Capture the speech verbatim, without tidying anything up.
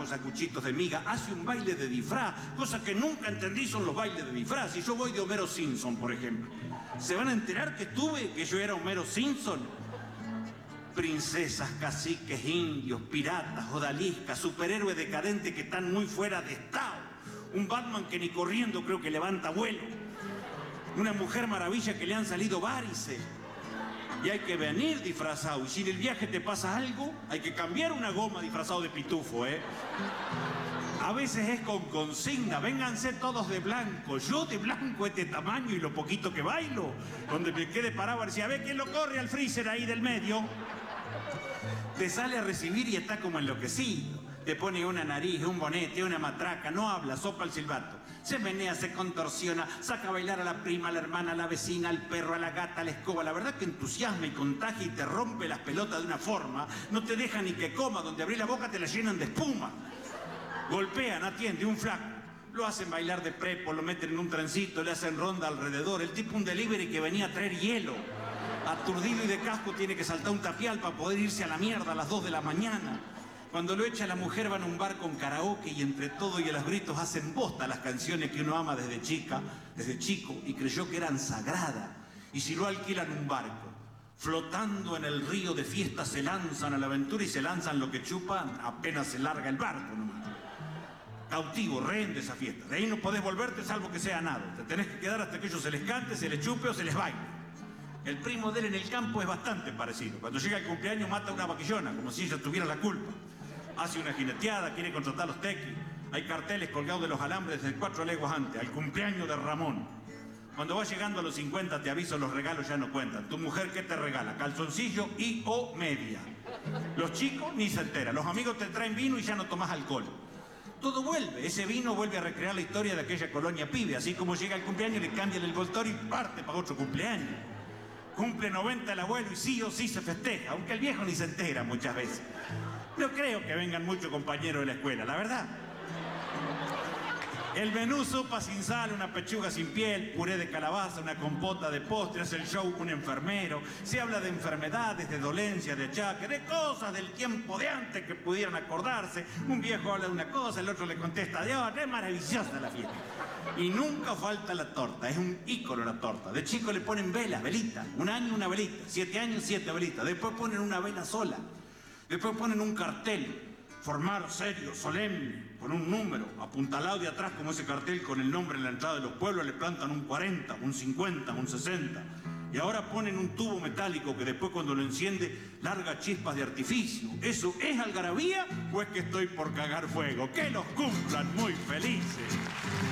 con sacuchitos de miga, hace un baile de disfraz, cosa que nunca entendí son los bailes de disfraz. Si yo voy de Homero Simpson, por ejemplo, ¿se van a enterar que estuve, que yo era Homero Simpson? Princesas, caciques, indios, piratas, odaliscas, superhéroes decadentes que están muy fuera de estado. Un Batman que ni corriendo creo que levanta vuelo. Una mujer maravilla que le han salido varices. Y hay que venir disfrazado. Y si en el viaje te pasa algo, hay que cambiar una goma disfrazado de pitufo, ¿eh? A veces es con consigna. Vénganse todos de blanco. Yo de blanco este tamaño y lo poquito que bailo. Donde me quede parado a ver si a ver quién lo corre al freezer ahí del medio. Te sale a recibir y está como enloquecido. Te pone una nariz, un bonete, una matraca. No habla, sopla el silbato. Se menea, se contorsiona, saca a bailar a la prima, a la hermana, a la vecina, al perro, a la gata, a la escoba. La verdad que entusiasma y contagia y te rompe las pelotas de una forma. No te deja ni que coma. Donde abrí la boca te la llenan de espuma. Golpean, atiende, un flaco. Lo hacen bailar de prepo, lo meten en un trencito, le hacen ronda alrededor. El tipo un delivery que venía a traer hielo. Aturdido y de casco tiene que saltar un tapial para poder irse a la mierda a las dos de la mañana. Cuando lo echa la mujer van a un bar con karaoke y entre todo y a los gritos hacen bosta las canciones que uno ama desde chica, desde chico, y creyó que eran sagradas. Y si lo alquilan un barco, flotando en el río de fiesta se lanzan a la aventura y se lanzan lo que chupan, apenas se larga el barco nomás. Cautivo, rehén de esa fiesta. De ahí no podés volverte salvo que sea nada. Te tenés que quedar hasta que ellos se les cante, se les chupe o se les baile. El primo de él en el campo es bastante parecido. Cuando llega el cumpleaños mata una vaquillona, como si ella tuviera la culpa. Hace una jineteada, quiere contratar los tequis. Hay carteles colgados de los alambres desde cuatro leguas antes, al cumpleaños de Ramón. Cuando vas llegando a los cincuenta, te aviso, los regalos ya no cuentan. Tu mujer, ¿qué te regala? Calzoncillo y o media. Los chicos ni se enteran. Los amigos te traen vino y ya no tomás alcohol. Todo vuelve. Ese vino vuelve a recrear la historia de aquella colonia pibe. Así como llega el cumpleaños, le cambian el envoltorio y parte para otro cumpleaños. Cumple noventa el abuelo y sí o sí se festeja, aunque el viejo ni se entera muchas veces. No creo que vengan muchos compañeros de la escuela, la verdad. El menú, sopa sin sal, una pechuga sin piel, puré de calabaza, una compota de postre, hace el show un enfermero. Se habla de enfermedades, de dolencias, de achaques, de cosas del tiempo de antes que pudieran acordarse. Un viejo habla de una cosa, el otro le contesta de otra. Es maravillosa la fiesta. Y nunca falta la torta, es un ícono la torta. De chico le ponen velas, velitas. Un año una velita, siete años siete velitas. Después ponen una vela sola. Después ponen un cartel. Formal, serio, solemne, con un número, apuntalado de atrás como ese cartel con el nombre en la entrada de los pueblos, le plantan un cuarenta, un cincuenta, un sesenta. Y ahora ponen un tubo metálico que después cuando lo enciende larga chispas de artificio. ¿Eso es algarabía o es que estoy por cagar fuego? ¡Que los cumplan muy felices!